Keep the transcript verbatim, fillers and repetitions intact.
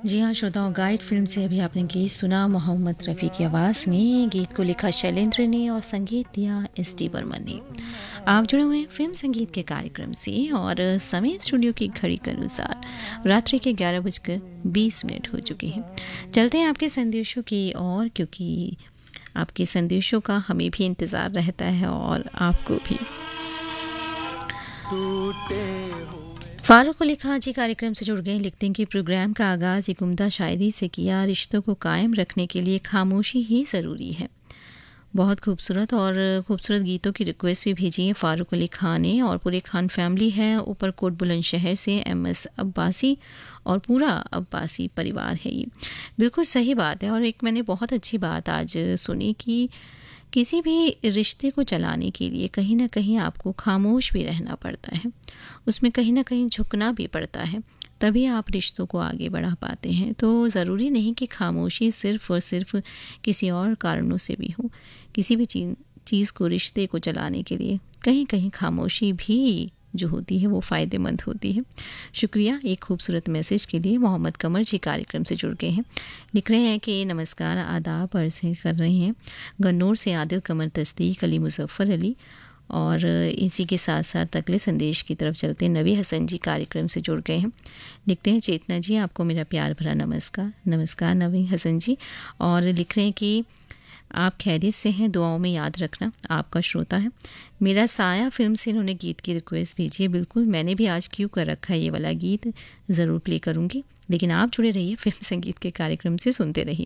जी हाँ श्रोताओं, guide film से अभी आपने गीत सुना मोहम्मद रफ़ी की आवाज़ में। गीत को लिखा शैलेंद्र ने और संगीत दिया एस डी बर्मन ने। आप जुड़े हुए हैं फिल्म संगीत के कार्यक्रम से और समय स्टूडियो की घड़ी के अनुसार रात्रि के ग्यारह बजकर बीस मिनट हो चुके हैं। चलते हैं आपके संदेशों की ओर, क्योंकि आपके संदेशों का हमें भी इंतज़ार रहता है और आपको भी। फारूक अली खां जी कार्यक्रम से जुड़ गए। लिखते हैं कि प्रोग्राम का आगाज़ एक उम्दा शायरी से किया। रिश्तों को कायम रखने के लिए खामोशी ही ज़रूरी है। बहुत खूबसूरत और खूबसूरत गीतों की रिक्वेस्ट भी भेजी है फारूक अली खान ने, और पूरे खान फैमिली है ऊपरकोट बुलंदशहर से। एम एस अब्बासी और पूरा अब्बासी परिवार है ये। बिल्कुल सही बात है, और एक मैंने बहुत अच्छी बात आज सुनी कि किसी भी रिश्ते को चलाने के लिए कहीं ना कहीं आपको खामोश भी रहना पड़ता है, उसमें कहीं ना कहीं झुकना भी पड़ता है, तभी आप रिश्तों को आगे बढ़ा पाते हैं। तो ज़रूरी नहीं कि खामोशी सिर्फ़ और सिर्फ किसी और कारणों से भी हो। किसी भी चीज़ चीज़ को, रिश्ते को चलाने के लिए कहीं कहीं खामोशी भी जो होती है वो फ़ायदेमंद होती है। शुक्रिया एक खूबसूरत मैसेज के लिए। मोहम्मद कमर जी कार्यक्रम से जुड़ गए हैं। लिख रहे हैं कि नमस्कार, आदाब अर्ज़ कर रहे हैं गन्नौर से आदिल कमर, तस्दीक अली, मुजफ्फ़र अली। और इसी के साथ साथ अगले संदेश की तरफ चलते हैं। नवी हसन जी कार्यक्रम से जुड़ गए हैं। लिखते हैं चेतना जी, आपको मेरा प्यार भरा नमस्कार। नमस्कार नवी हसन जी। और लिख रहे हैं कि आप खैरियत से हैं, दुआओं में याद रखना, आपका श्रोता है। मेरा साया फिल्म से इन्होंने गीत की रिक्वेस्ट भेजी है। बिल्कुल, मैंने भी आज क्यों कर रखा है ये वाला गीत, ज़रूर प्ले करूँगी। लेकिन आप जुड़े रहिए फिल्म संगीत के कार्यक्रम से, सुनते रहिए।